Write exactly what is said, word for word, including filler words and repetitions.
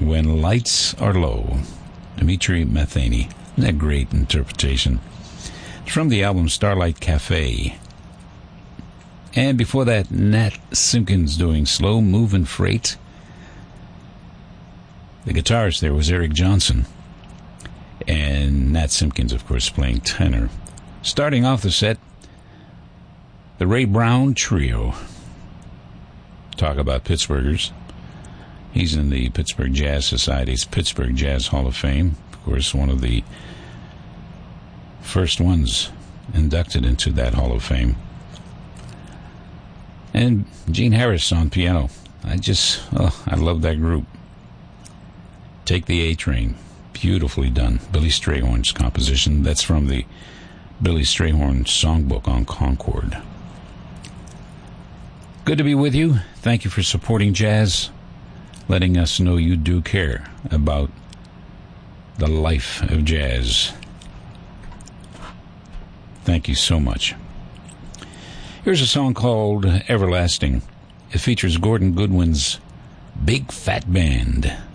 When Lights Are Low. Dimitri Matheny. Isn't that a great interpretation? It's from the album Starlight Cafe. And before that, Nat Simpkins doing Slow Movin' Freight. The guitarist there was Eric Johnson. And Nat Simpkins, of course, playing tenor. Starting off the set, the Ray Brown Trio. Talk about Pittsburghers. He's in the Pittsburgh Jazz Society's Pittsburgh Jazz Hall of Fame. Of course, one of the first ones inducted into that Hall of Fame. And Gene Harris on piano. I just, oh, I love that group. Take the A-Train. Beautifully done. Billy Strayhorn's composition. That's from the Billy Strayhorn Songbook on Concord. Good to be with you. Thank you for supporting jazz, letting us know you do care about the life of jazz. Thank you so much. Here's a song called Everlasting. It features Gordon Goodwin's Big Fat Band.